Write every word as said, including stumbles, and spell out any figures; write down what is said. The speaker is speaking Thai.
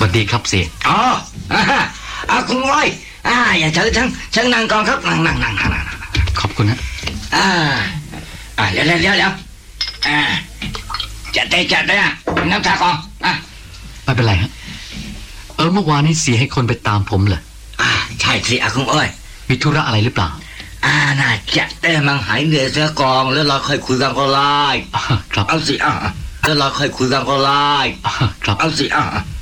วัสดีครับเสียอ๋ออาคุณร้อยอ่าอย่าเชิญฉันฉันนั่งก่อนครับนั่งนั่งนั่งนั่งขอบคุณฮะอ่าอ่าเดี๋ยวเดี๋ยวเดี๋ยวเดี๋ยวอ่าจัดได้จัดได้อ่ะน้ำชาก่อนอ่ะไม่เป็นไรฮะเออเมื่อวานนี้เสียให้คนไปตามผมเหรออ่าใช่สิอาคุณอ้อยมีธุระอะไรหรือเปล่าอ่าน่าจะได้มังหายเหนื่อยเสียก่อนแล้วเราค่อยคุยกันก็ได้ครับเอาสิอ่ะแล้วเราค่อยคุยกันก็ได้ครับเอาสิอ่ะ